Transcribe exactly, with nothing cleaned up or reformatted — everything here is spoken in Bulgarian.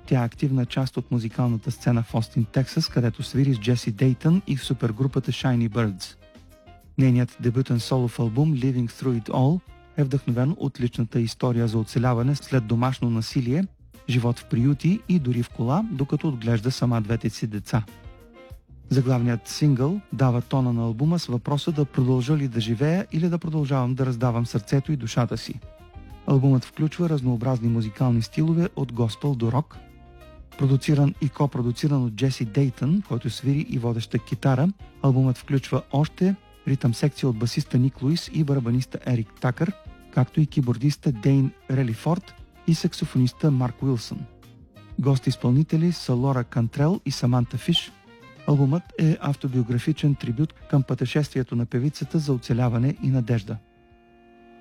Тя е активна част от музикалната сцена в Остин, Тексас, където свири с Джеси Дейтън и в супергрупата Shiny Birds. Нейният дебютен солов албум Living Through It All е вдъхновен от личната история за оцеляване след домашно насилие, живот в приюти и дори в кола, докато отглежда сама двете си деца. Заглавният сингъл дава тона на албума с въпроса да продължа ли да живея или да продължавам да раздавам сърцето и душата си. Албумът включва разнообразни музикални стилове от госпел до рок. Продуциран и копродуциран от Джеси Дейтън, който свири и водеща китара, албумът включва още ритъм секция от басиста Ник Луис и барабаниста Ерик Такър, както и кибордиста Дейн Релифорд и саксофониста Марк Уилсън. Гости-изпълнители са Лора Кантрел и Саманта Фиш. Албумът е автобиографичен трибют към пътешествието на певицата за оцеляване и надежда.